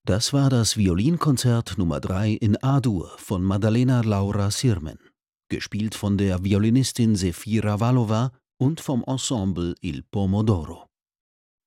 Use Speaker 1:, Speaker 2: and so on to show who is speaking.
Speaker 1: Das war das Violinkonzert Nummer 3 in A-Dur von Maddalena Laura Sirmen, gespielt von der Violinistin Sefira Vallova und vom Ensemble Il Pomodoro.